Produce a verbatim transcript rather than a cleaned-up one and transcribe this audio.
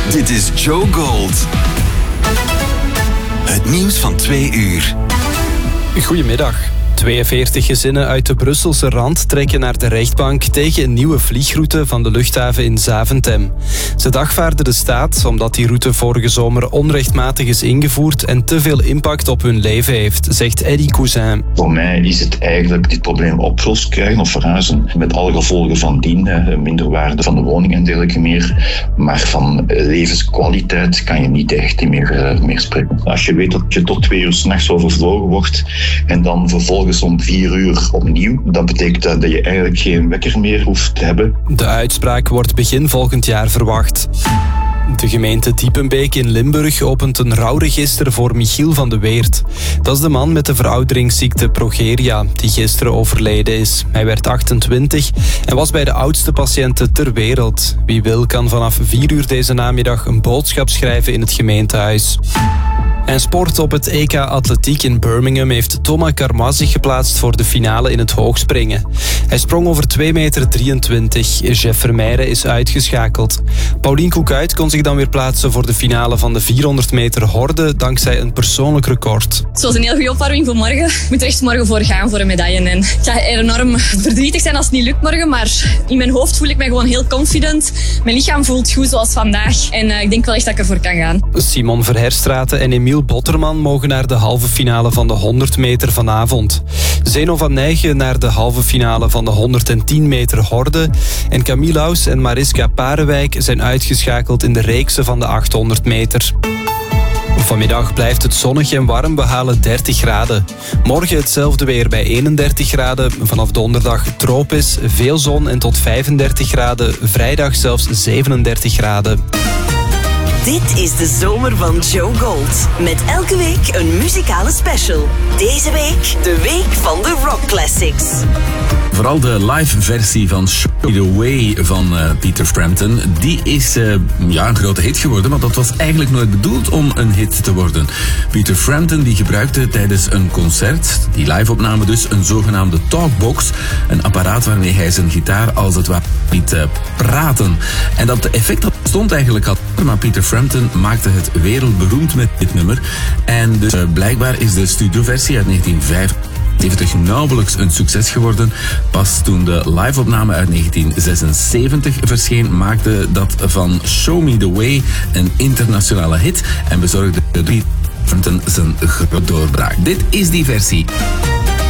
Dit is Joe Gold. Het nieuws van twee uur. Goedemiddag. tweeënveertig gezinnen uit de Brusselse rand trekken naar de rechtbank tegen een nieuwe vliegroute van de luchthaven in Zaventem. Ze dagvaarden de staat omdat die route vorige zomer onrechtmatig is ingevoerd en te veel impact op hun leven heeft, zegt Eddy Cousin. Voor mij is het eigenlijk dit probleem opgelost krijgen of verhuizen met alle gevolgen van dien, minder waarde van de woning en dergelijke meer. Maar van levenskwaliteit kan je niet echt meer, meer spreken. Als je weet dat je tot twee uur 's nachts overvlogen wordt en dan vervolgens om vier uur opnieuw, dat betekent dat je eigenlijk geen wekker meer hoeft te hebben. De uitspraak wordt begin volgend jaar verwacht. De gemeente Diepenbeek in Limburg opent een rouwregister voor Michiel van de Weert. Dat is de man met de verouderingsziekte progeria, die gisteren overleden is. Hij werd achtentwintig en was bij de oudste patiënten ter wereld. Wie wil kan vanaf vier uur deze namiddag een boodschap schrijven in het gemeentehuis. En sport op het E K Atletiek in Birmingham heeft Thomas Carma zich geplaatst voor de finale in het hoogspringen. Hij sprong over twee meter drieëntwintig. Jeff Vermeijren is uitgeschakeld. Paulien Koekuit kon zich dan weer plaatsen voor de finale van de vierhonderd meter horde dankzij een persoonlijk record. Het was een heel goede opwarming voor morgen. Ik moet er echt morgen voor gaan voor een medaille. En ik ga enorm verdrietig zijn als het niet lukt morgen, maar in mijn hoofd voel ik me gewoon heel confident. Mijn lichaam voelt goed zoals vandaag en uh, ik denk wel echt dat ik ervoor kan gaan. Simon Verherstraeten en Emiel Botterman mogen naar de halve finale van de honderd meter vanavond. Zeno van Nijgen naar de halve finale van de honderdtien meter horde. En Camille Laus en Mariska Parewijk zijn uitgeschakeld in de reeksen van de achthonderd meter. Vanmiddag blijft het zonnig en warm, we halen dertig graden. Morgen hetzelfde weer bij eenendertig graden. Vanaf donderdag tropisch, veel zon en tot vijfendertig graden. Vrijdag zelfs zevenendertig graden. Dit is de zomer van Joe Gold. Met elke week een muzikale special. Deze week de week van de rock classics. Vooral de live versie van Show Me The Way van uh, Peter Frampton, die is uh, ja, een grote hit geworden, maar dat was eigenlijk nooit bedoeld om een hit te worden. Peter Frampton die gebruikte tijdens een concert, die live-opname dus, een zogenaamde talkbox, een apparaat waarmee hij zijn gitaar als het ware liet uh, praten. En dat effect dat stond eigenlijk al, maar Peter Frampton maakte het wereldberoemd met dit nummer. En dus uh, blijkbaar is de studioversie uit negentien vijfenzeventig nauwelijks een succes geworden. Pas toen de live-opname uit negentien zesenzeventig verscheen, maakte dat van Show Me The Way een internationale hit en bezorgde Peter Frampton zijn grote doorbraak. Dit is die versie.